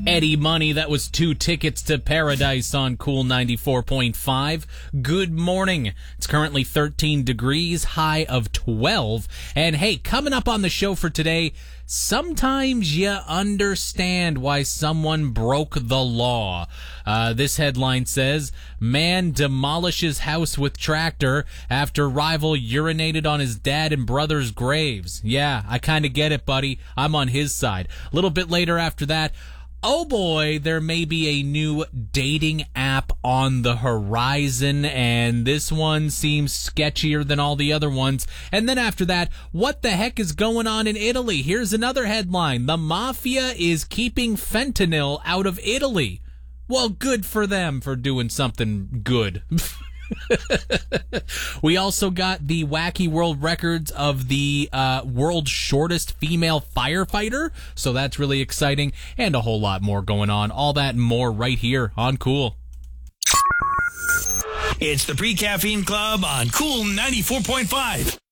Eddie Money, that was 2 tickets to paradise on Cool 94.5. Good morning. It's currently 13 degrees, high of 12. And hey, coming up on the show for today, sometimes you understand why someone broke the law. This headline says, man demolishes house with tractor after rival urinated on his dad and brother's graves. Yeah, I kind of get it, buddy. I'm on his side. A little bit later after that, oh boy, there may be a new dating app on the horizon, and this one seems sketchier than all the other ones. And then after that, what the heck is going on in Italy? Here's another headline. The mafia is keeping fentanyl out of Italy. Well, good for them for doing something good. We also got the wacky world records of the world's shortest female firefighter, so that's really exciting, and a whole lot more going on. All that and more right here on Cool. It's the Pre-Caffeine Club on Cool 94.5.